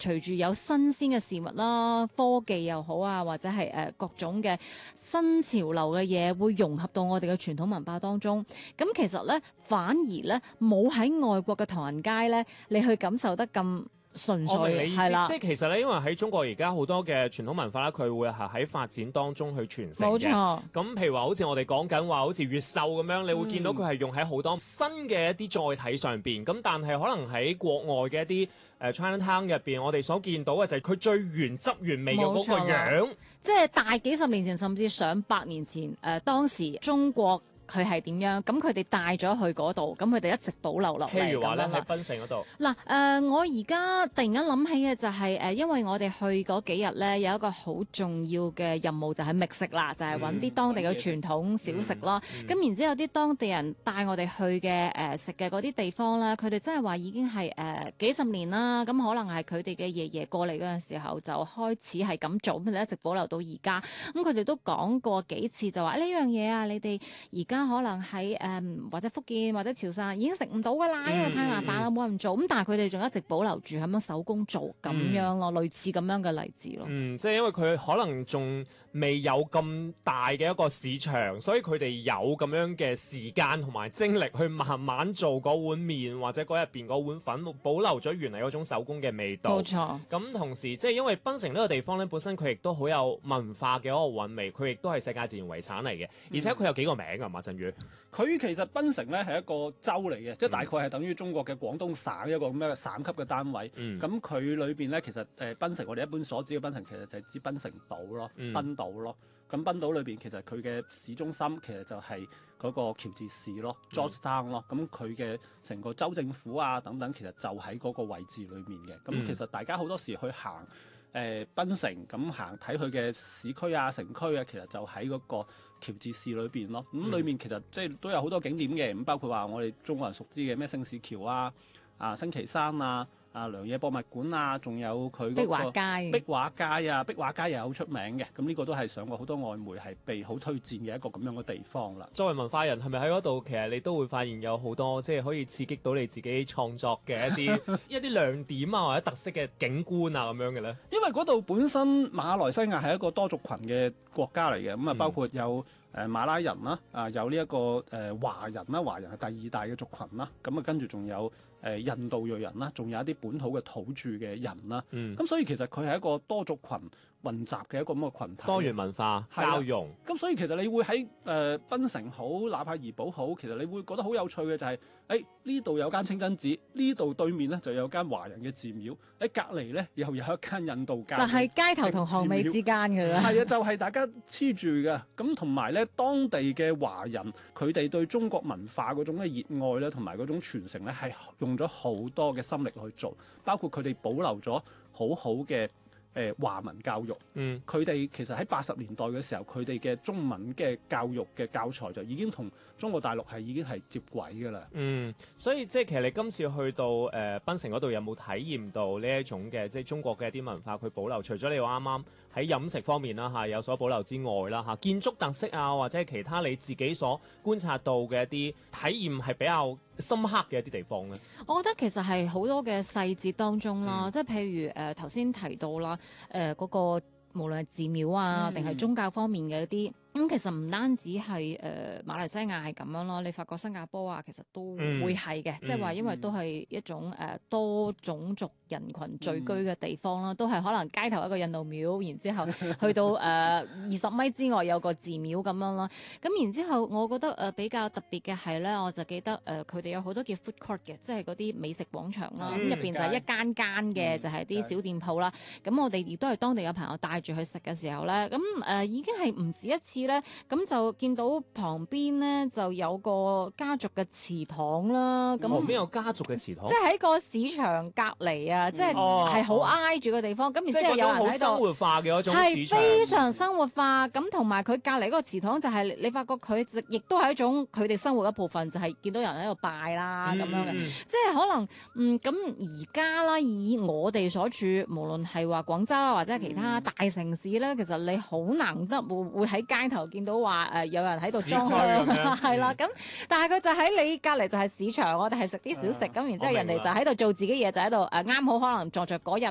隨住有新鮮嘅事物啦，科技又好啊，或者係各種嘅新潮流嘅嘢，會融合到我哋嘅傳統文化當中。咁其實咧，反而咧冇喺外國嘅唐人街咧，你去感受得咁純粹。 我明你意思， 係啦即係其實咧，因為喺中國而家好多嘅傳統文化咧，佢會係喺發展當中去傳承嘅。 冇錯。 咁譬如話，好似我哋講緊話，好似越秀咁樣，你會見到佢係用喺好多新嘅一啲載體上邊。咁但係可能喺國外嘅一啲Chinatown 入邊，我哋所見到嘅就係佢最原汁原味嘅嗰個樣。 即係大幾十年前，甚至上百年前，當時中國佢係點樣？咁佢哋帶咗去嗰度，咁佢哋一直保留落嚟。 譬如話咧， 咁樣啦喺檳城嗰度。 嗱，我而家突然間諗起嘅就係因為我哋去嗰幾日咧，有一個好重要嘅任務就係覓食啦，就係揾啲當地嘅傳統小食啦。咁然之後有啲當地人帶我哋去嘅食嘅嗰啲地方咧，佢哋真係話已經係幾十年啦。咁可能係佢哋嘅爺爺過嚟嗰陣時候就開始係咁做，咁佢哋一直保留到而家。咁佢哋都講過幾次就話呢樣嘢啊，你哋而家可能喺或者福建或者潮汕已經食唔到㗎啦，因為太麻煩啦，冇人做。咁但係佢哋仲一直保留住咁樣手工做咁樣咯，類似咁樣嘅例子咯。 即係因為佢可能仲未有咁大嘅一個市場，所以佢哋有咁樣嘅時間同埋精力去慢慢做嗰碗麵或者嗰入邊嗰碗粉，保留咗原嚟嗰種手工嘅味道。 冇錯。 咁同時即係因為檳城呢個地方咧，本身佢亦都好有文化嘅一個韻味，佢亦都係世界自然遺產嚟嘅，而且佢有幾個名㗎，馬振宇。 佢其實檳城咧係一個州嚟嘅，即係大概係等於中國嘅廣東省一個咁樣嘅省級嘅單位。咁佢裏邊咧其實檳城我哋一般所指嘅檳城其實就係指檳城島咯，檳島咯。咁檳島裏邊其實佢嘅市中心其實就係嗰個喬治市咯，Georgetown 咯。咁佢嘅成個州政府啊等等，其實就喺嗰個位置裏面嘅。咁其實大家好多時去行檳城咁行睇佢嘅市區啊、城區啊，其實就喺嗰個喬治市裏邊咯。咁裏面其實即係都有好多景點嘅，咁包括話我哋中國人熟知嘅咩聖士橋啊、新奇山啊、良野博物館啊，仲有佢嗰個壁畫街。 壁畫街啊，壁畫街又好出名嘅。咁呢個都係上過好多外媒係被好推薦嘅一個咁樣嘅地方啦。 作為文化人，係咪喺嗰度其實你都會發現有好多即係可以刺激到你自己創作嘅一啲一啲亮點啊，或者特色嘅景觀啊咁樣嘅咧？ 因為嗰度本身馬來西亞係一個多族群嘅國家嚟嘅，咁啊包括有馬拉人啦，有呢一個華人啦，華人係第二大嘅族群啦，咁啊跟住仲有印度裔人啦，仲有一啲本土嘅土著嘅人啦，咁所以其實佢係一個多族群混雜嘅一個咁嘅群體， 多元文化交融。 咁所以其實你會喺檳城好，哪怕怡保好，其實你會覺得好有趣嘅就係呢度有間清真寺，呢度對面咧就有間華人嘅寺廟，喺隔離咧又有一間印度教， 就係街頭同巷尾之間㗎啦。 係啊，就係大家黐住嘅。咁同埋咧，當地嘅華人佢哋對中國文化嗰種嘅熱愛咧，同埋嗰種傳承咧，係用咗好多嘅心力去做，包括佢哋保留咗好好嘅華文教育。佢哋其實喺80年代嘅時候，佢哋嘅中文嘅教育嘅教材就已經同中國大陸係已經係接軌㗎啦。 所以即係其實你今次去到檳城嗰度，有冇體驗到呢一種嘅即係中國嘅一啲文化佢保留？除咗你話啱啱喺飲食方面啦有所保留之外啦建築特色啊，或者係其他你自己所觀察到嘅一啲體驗係比較深刻嘅一啲地方咧？ 我覺得其實係好多嘅細節當中啦，即係譬如頭先提到啦，嗰個無論係寺廟啊，定係宗教方面嘅一啲。咁其實唔單止係馬來西亞係咁樣咯，你發覺新加坡啊，其實都會係嘅，即係話因為都係一種多種族人群聚居嘅地方啦，都係可能街頭一個印度廟，然之後去到20米之外有個寺廟咁樣啦。咁然之後，我覺得比較特別嘅係咧，我就記得佢哋有好多叫 food court 嘅，即係嗰啲美食廣場啦。咁入邊就係一間間嘅，就係啲小店鋪啦。咁我哋亦都係當地有朋友帶住去食嘅時候咧，咁已經係唔止一次咧，咁就見到旁邊咧就有個家族嘅祠堂啦。咁旁邊有家族嘅祠堂， 即係喺個市場隔離啊，即係係好挨住個地方。咁然之後有人喺度， 好生活化嘅一種市場， 係非常生活化。咁同埋佢隔離嗰個祠堂就係你發覺佢亦都係一種佢哋生活一部分，就係見到人喺度拜啦咁樣嘅。即係可能咁而家啦，以我哋所處，無論係話廣州啊或者係其他大城市咧，其實你好難得會喺街頭見到話有人喺度裝香，係啦。咁但係佢就喺你隔離就係市場，我哋係食啲小食咁，然之後人哋就喺度做自己嘢，就喺度啱好可能撞着嗰日